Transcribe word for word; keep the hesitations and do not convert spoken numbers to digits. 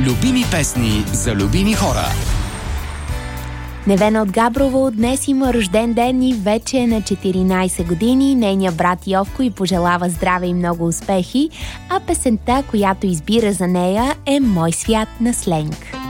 Любими песни за любими хора. Невена от Габрово днес има рожден ден и вече е на четиринайсет години. Нейният брат Йовко й пожелава здраве и много успехи, а песента, която избира за нея, е "Мой свят" на Сленг.